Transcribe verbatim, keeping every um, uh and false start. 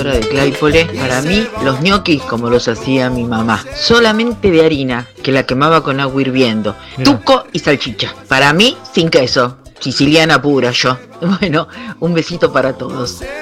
profesora de Claypole. Para mí, los ñoquis como los hacía mi mamá, solamente de harina, que la quemaba con agua hirviendo, Mirá. tuco y salchicha. Para mí, sin queso, siciliana pura yo. Bueno, un besito para todos.